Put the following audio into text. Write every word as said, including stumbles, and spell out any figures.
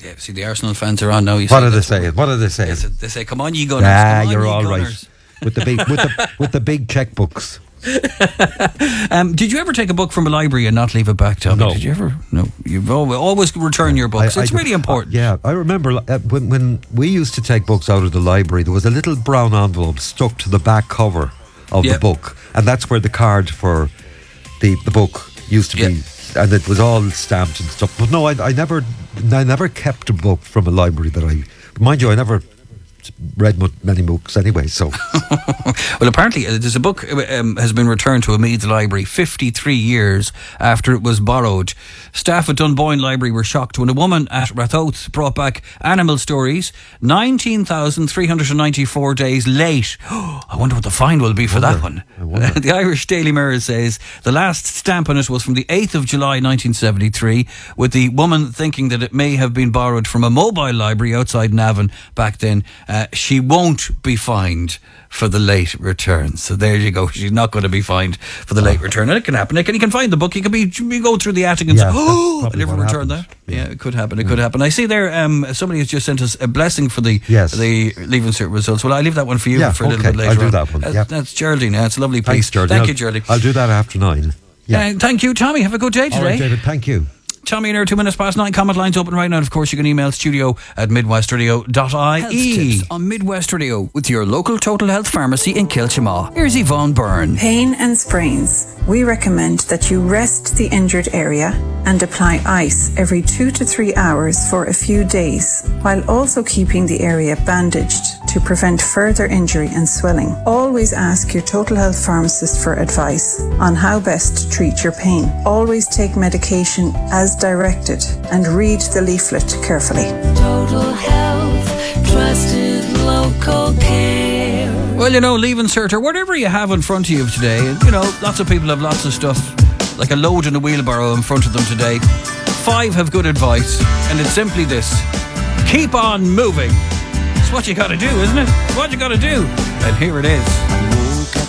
Yeah, see, the Arsenal fans are on now. You What see are they that's saying? What are they saying? They say, they say, come on, ye Gunners. Ah, come on, you're ye all Gunners. right. With the big, with the with the big checkbooks. um, did you ever take a book from a library and not leave it back, Tommy? No. Did you ever? No. You've always, always return your books. I- it's I- really important. Uh, yeah, I remember uh, when when we used to take books out of the library, there was a little brown envelope stuck to the back cover of Yep. the book, and that's where the card for the the book used to be, Yep. and it was all stamped and stuff. But no, I, I never, I never kept a book from a library that I, mind you, I never read mu- many books anyway. So, Well, apparently, uh, there's a book um, has been returned to a Meads library fifty-three years after it was borrowed. Staff at Dunboyne Library were shocked when a woman at Rathoath brought back Animal Stories nineteen thousand three hundred ninety-four days late. I wonder what the fine will be for that one. I wonder. The Irish Daily Mirror says the last stamp on it was from the eighth of July nineteen seventy-three, with the woman thinking that it may have been borrowed from a mobile library outside Navan back then. Uh, she won't be fined for the late return. So there you go. She's not going to be fined for the late return. And it can happen. It can, you can find the book. You can be you go through the attic and Yeah, say, that's oh, I probably never what returned happened. that. Yeah, it could happen. It could happen. I see there um, somebody has just sent us a blessing for the Yes. the Leaving Cert results. Well, I'll leave that one for you Yeah, for a little okay, bit later I'll do on. that one, That's, yeah. that's Geraldine. Yeah, it's a lovely piece. thanks, Geordie. Thank I'll, you, Geraldine. I'll do that after nine. Yeah. Uh, thank you, Tommy. Have a good day today. All right, David. Thank you. Tommy and her, two minutes past nine. Comment lines open right now. And of course, you can email studio at midwestradio dot I E. Health tips on Midwest Radio with your local Total Health pharmacy in Kilchamaw. Here's Yvonne Byrne. Pain and sprains. We recommend that you rest the injured area and apply ice every two to three hours for a few days, while also keeping the area bandaged to prevent further injury and swelling. Always ask your Total Health pharmacist for advice on how best to treat your pain. Always take medication as directed and read the leaflet carefully. Total Health, trusted local care. Well, you know, Leaving Cert or whatever you have in front of you today, you know, lots of people have lots of stuff, like a load in a wheelbarrow in front of them today. Five have good advice, and it's simply this: keep on moving. It's what you got to do, isn't it? It's what you got to do. And here it is.